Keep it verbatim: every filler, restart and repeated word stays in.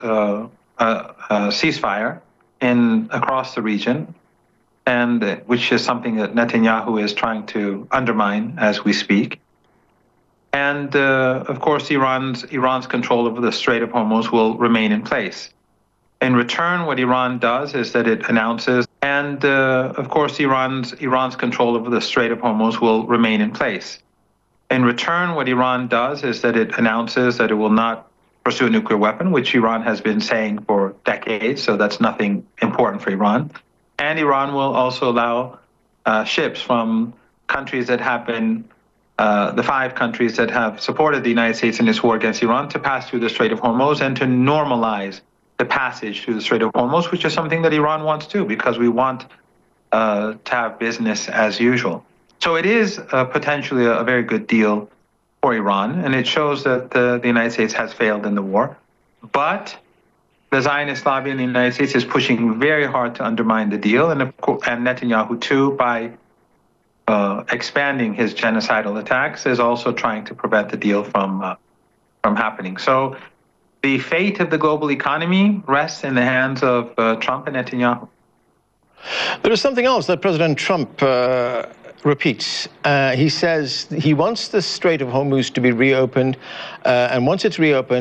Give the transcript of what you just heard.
uh, a, a ceasefire in across the region, and uh, which is something that Netanyahu is trying to undermine as we speak. And uh, of course, Iran's Iran's control over the Strait of Hormuz will remain in place. In return, what Iran does is that it announces, and uh, of course, Iran's Iran's control over the Strait of Hormuz will remain in place. In return, what Iran does is that it announces that it will not pursue a nuclear weapon, which Iran has been saying for decades, so that's nothing important for Iran. And Iran will also allow uh, ships from countries that have been, uh, the five countries that have supported the United States in its war against Iran, to pass through the Strait of Hormuz and to normalize the passage through the Strait of Hormuz, which is something that Iran wants to, because we want uh, to have business as usual. So it is uh, potentially a, a very good deal for Iran, and it shows that uh, the United States has failed in the war. But the Zionist lobby in the United States is pushing very hard to undermine the deal, and, of course, and Netanyahu too, by uh, expanding his genocidal attacks, is also trying to prevent the deal from uh, from happening. So the fate of the global economy rests in the hands of uh, Trump and Netanyahu. There is something else that President Trump uh, repeats. Uh, he says he wants the Strait of Hormuz to be reopened, uh, and once it's reopened,